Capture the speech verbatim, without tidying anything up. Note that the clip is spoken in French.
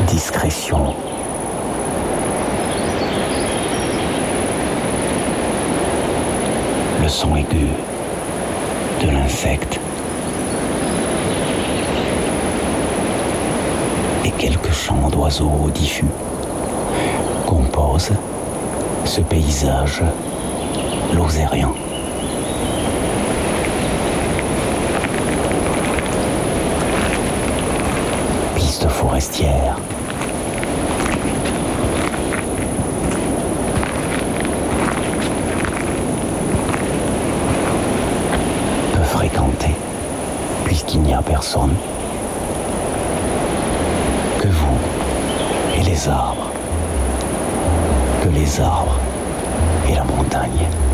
discrétion. Le son aigu de l'insecte et quelques chants d'oiseaux diffus composent ce paysage lozérien. Piste forestière. Peu fréquentée, puisqu'il n'y a personne que vous et les arbres, que les arbres et la montagne.